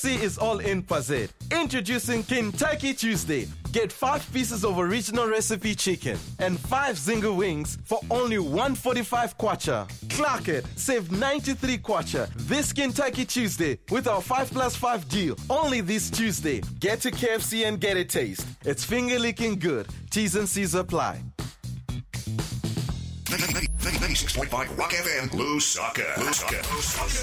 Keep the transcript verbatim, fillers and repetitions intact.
C is all in Pazet. Introducing Kentucky Tuesday. Get five pieces of original recipe chicken and five zinger wings for only one forty-five kwacha. Clock it, save ninety-three kwacha this Kentucky Tuesday with our five plus five deal. Only this Tuesday. Get to K F C and get a taste. It's finger licking good. T's and C's apply. ninety-six point five Rock F M, Blue Soccer. Blue Soccer.